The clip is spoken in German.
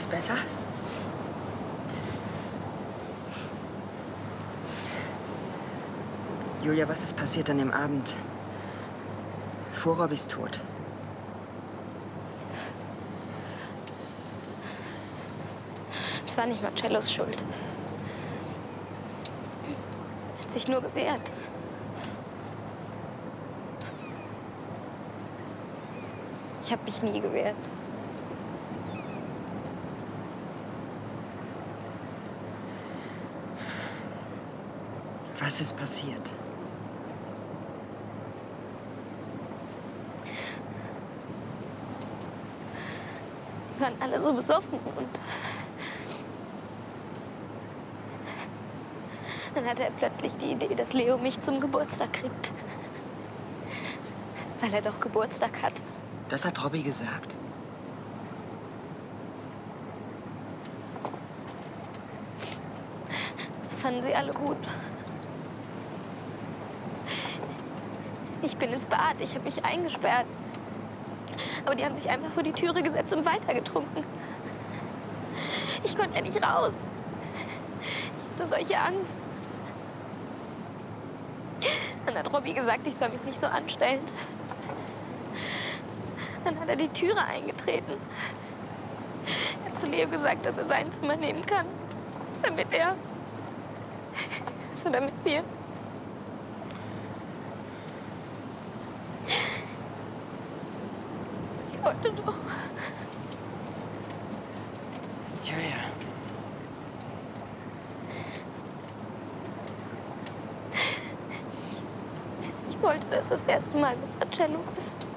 Ist besser? Julia, was ist passiert an dem Abend? Vor Robbys Tod. Es war nicht Marcellos Schuld. Er hat sich nur gewehrt. Ich habe mich nie gewehrt. Was ist passiert? Wir waren alle so besoffen und dann hatte er plötzlich die Idee, dass Leo mich zum Geburtstag kriegt. Weil er doch Geburtstag hat. Das hat Robby gesagt. Das fanden sie alle gut. Ich bin ins Bad, ich habe mich eingesperrt. Aber die haben sich einfach vor die Türe gesetzt und weitergetrunken. Ich konnte ja nicht raus. Ich hatte solche Angst. Dann hat Robby gesagt, ich soll mich nicht so anstellen. Dann hat er die Türe eingetreten. Er hat zu Leo gesagt, dass er sein Zimmer nehmen kann. Damit wir... Ich wollte doch... Julia. Ich wollte, dass das erste Mal mit Marcello ist.